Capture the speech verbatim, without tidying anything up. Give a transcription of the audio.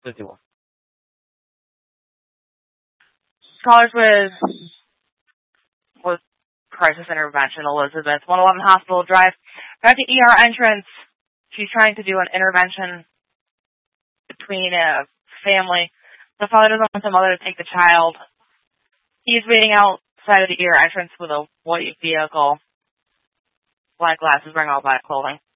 fifty-one. Callers with with crisis intervention, Elizabeth. one eleven Hospital Drive. At the E R entrance, she's trying to do an intervention between a family. The father doesn't want the mother to take the child. He's waiting outside of the E R entrance with a white vehicle. Black glasses, wearing all black clothing.